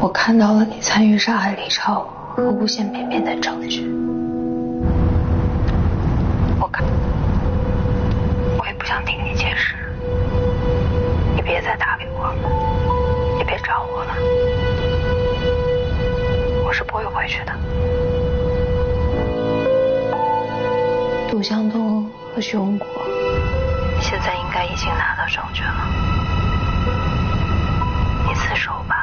我看到了你参与杀害李超和诬陷绵绵的证据。我也不想听你解释，你别再打给我了，也别找我了，我是不会回去的。杜向东和熊果现在应该已经拿到证据了，你自首吧。